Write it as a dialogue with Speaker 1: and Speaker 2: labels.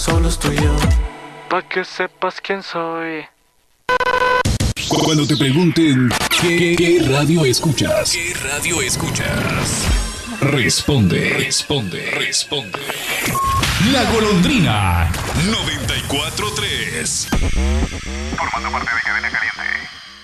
Speaker 1: Solo estoy yo, pa' que sepas quién soy.
Speaker 2: Cuando te pregunten ¿qué radio escuchas? ¿Qué radio escuchas? Responde. La Golondrina 94.3.
Speaker 3: Formando parte de Cadena Caliente.